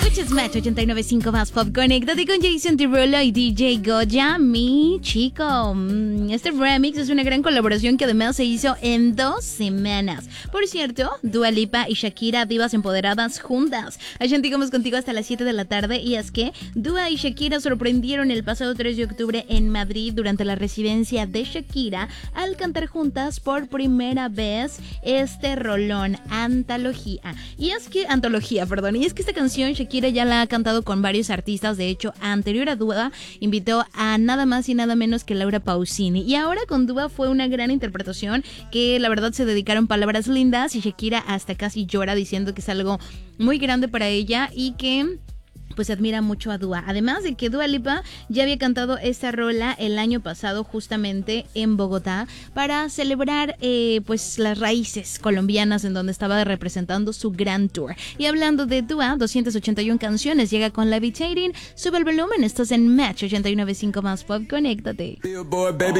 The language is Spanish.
Escuchas Match 89.5 más Pop. Conéctate con Jason Derulo y DJ Goya, mi chico. Este remix es una gran colaboración que además se hizo en 2 semanas. Por cierto, Dua Lipa y Shakira, divas empoderadas juntas. Ashanti, vamos contigo hasta las 7 de la tarde. Y es que Dua y Shakira sorprendieron el pasado 3 de octubre en Madrid durante la residencia de Shakira al cantar juntas por primera vez este rolón, Antología. Y es que esta canción Shakira ya la ha cantado con varios artistas. De hecho, anterior a Dua invitó a nada más y nada menos que Laura Pausini. Y ahora con Dua fue una gran interpretación que la verdad se dedicaron palabras lindas y Shakira hasta casi llora diciendo que es algo muy grande para ella y que pues admira mucho a Dua. Además de que Dua Lipa ya había cantado esta rola el año pasado justamente en Bogotá para celebrar pues las raíces colombianas en donde estaba representando su gran tour. Y hablando de Dua, 281 canciones llega con Levitating. Sube el volumen, estás en Match 89.5 más Pop, conéctate.